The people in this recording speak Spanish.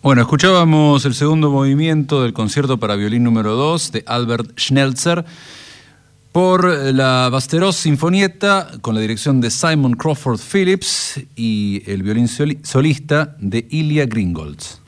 Bueno, escuchábamos el segundo movimiento del concierto para violín número 2 de Albert Schnelzer por la Västerås Sinfonietta con la dirección de Simon Crawford Phillips y el violín solista de Ilya Gringolds.